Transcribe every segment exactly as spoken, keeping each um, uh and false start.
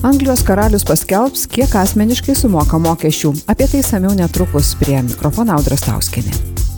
Anglijos karalius paskelbs, kiek asmeniškai sumoka mokesčių. Apie tai samiau netrukus. Prie mikrofono Audra Stauskienė.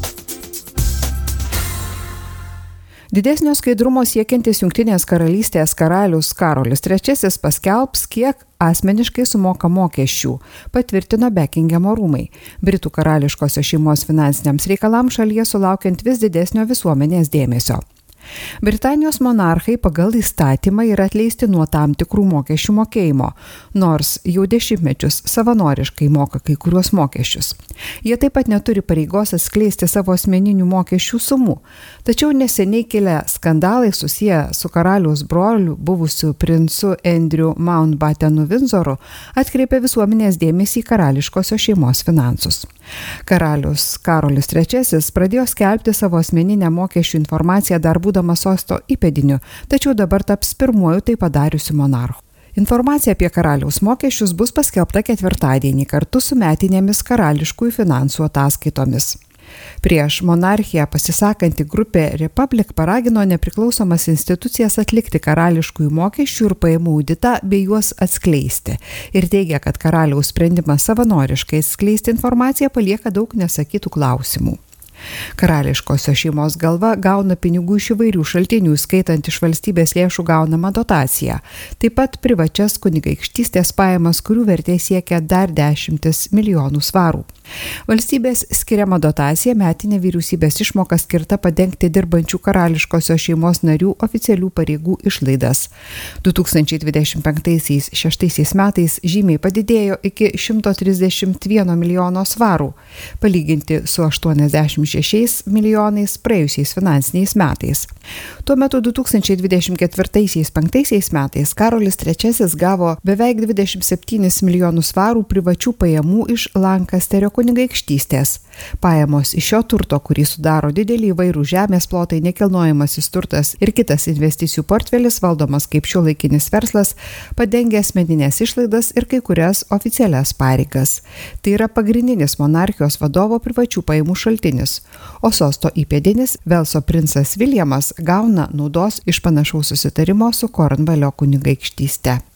Didesnio skaidrumo siekiantis Jungtinės karalystės karalius Karolis trečiasis paskelbs, kiek asmeniškai sumoka mokesčių, patvirtino Bekingemo rūmai. Britų karališkosios šeimos finansiniams reikalams šalyje sulaukiant vis didesnio visuomenės dėmesio. Britanijos monarchai pagal įstatymą yra atleisti nuo tam tikrų mokesčių mokėjimo, nors jau dešimtmečius savanoriškai moka kai kuriuos mokesčius. Jie taip pat neturi pareigos atskleisti savo asmeninių mokesčių sumų. Tačiau neseniai kilę skandalai susiję su karaliaus broliu, buvusiu princu Andrew Mountbattenu Windzoru, atkreipė visuomenės dėmesį į karališkosios šeimos finansus. Karalius Karolis trečiasis pradėjo skelbti savo asmeninę mokesčių informaciją dar būdamas sosto įpėdiniu, tačiau dabar taps pirmuoju tai padariusiu monarchu. Informacija apie karaliaus mokesčius bus paskelbta ketvirtadienį kartu su metinėmis karališkųjų finansų ataskaitomis. Prieš monarchiją pasisakanti grupė Republic paragino nepriklausomas institucijas atlikti karališkųjų mokesčių ir pajamų auditą bei juos atskleisti ir teigia, kad karaliaus sprendimas savanoriškai atskleisti informaciją palieka daug nesakytų klausimų. Karališkosios šeimos galva gauna pinigų iš įvairių šaltinių, skaitant iš valstybės lėšų gaunamą dotaciją, taip pat privačias kunigaikštystės pajamas, kurių vertė siekia dar dešimtis milijonų svarų. Valstybės skiriama dotacija metinė vyriausybės išmoka skirta padengti dirbančių karališkosios šeimos narių oficialių pareigų išlaidas. du tūkstančiai dvidešimt penktaisiais šeštaisiais metais žymiai padidėjo iki šimto trisdešimt vieno milijono svarų, palyginti su aštuoniasdešimt šešiais milijonais praėjusiais finansiniais metais. Tuo metu du tūkstančiai dvidešimt ketvirtaisiais penktaisiais metais Karolis trečiasis gavo beveik dvidešimt septynis milijonus svarų privačių pajamų iš Lankasterio kunigaikštystės. Pajamos iš šio turto, kurį sudaro didelį įvairų žemės plotai, nekilnojamasis turtas ir kitas investicijų portfelis valdomas kaip šiuolaikinis verslas, padengia asmeninės išlaidas ir kai kurias oficialias pareigas. Tai yra pagrindinis monarchijos vadovo privačių pajamų šaltinis, o sosto įpėdinis Velso princas Viljamas gauna naudos iš panašaus susitarimo su Kornvalio kunigaikštyste.